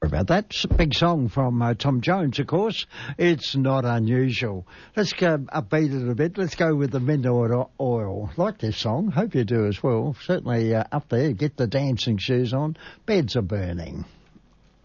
about that. It's a big song from Tom Jones, of course. It's not unusual. Let's go upbeat it a bit. Let's go with the Midnight Oil. Like this song. Hope you do as well. Certainly up there. Get the dancing shoes on. Beds are burning.